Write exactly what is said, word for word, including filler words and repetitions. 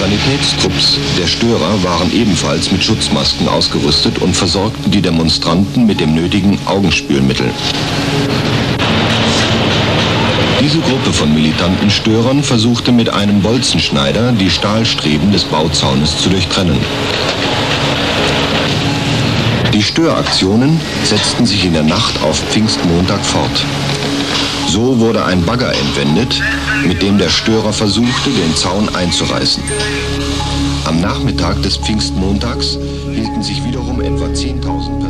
Sanitätstrupps der Störer waren ebenfalls mit Schutzmasken ausgerüstet und versorgten die Demonstranten mit dem nötigen Augenspülmittel. Diese Gruppe von militanten Störern versuchte mit einem Bolzenschneider die Stahlstreben des Bauzaunes zu durchtrennen. Die Störaktionen setzten sich in der Nacht auf Pfingstmontag fort. So wurde ein Bagger entwendet, mit dem der Störer versuchte, den Zaun einzureißen. Am Nachmittag des Pfingstmontags hielten sich wiederum etwa zehntausend Personen